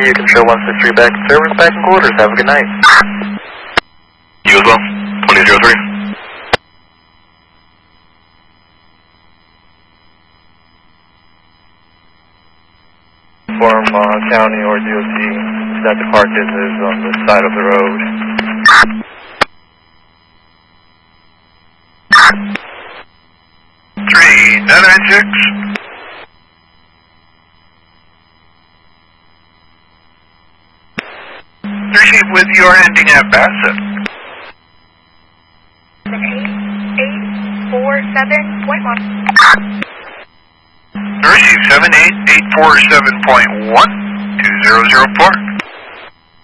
you can show 163 back to service, back in quarters. Have a good night. You as well, 2003. Inform county or DOT that the park is on the side of the road. Three 996. Receive with your ending at Bassett. 7847.1. Receive 78847.1 2004.